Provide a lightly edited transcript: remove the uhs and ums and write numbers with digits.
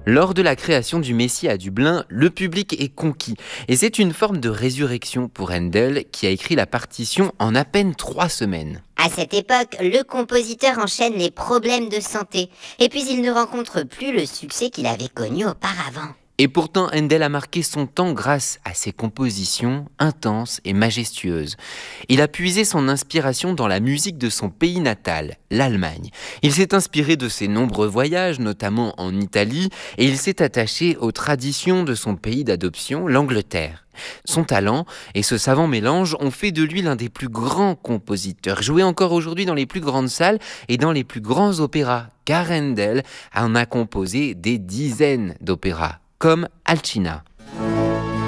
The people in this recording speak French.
Lors de la création du Messie à Dublin, le public est conquis. Et c'est une forme de résurrection pour Handel, qui a écrit la partition en à peine 3 semaines. À cette époque, le compositeur enchaîne les problèmes de santé, et puis il ne rencontre plus le succès qu'il avait connu auparavant. Et pourtant, Handel a marqué son temps grâce à ses compositions intenses et majestueuses. Il a puisé son inspiration dans la musique de son pays natal, l'Allemagne. Il s'est inspiré de ses nombreux voyages, notamment en Italie, et il s'est attaché aux traditions de son pays d'adoption, l'Angleterre. Son talent et ce savant mélange ont fait de lui l'un des plus grands compositeurs, joué encore aujourd'hui dans les plus grandes salles et dans les plus grands opéras, car Handel en a composé des dizaines d'opéras, comme Alcina.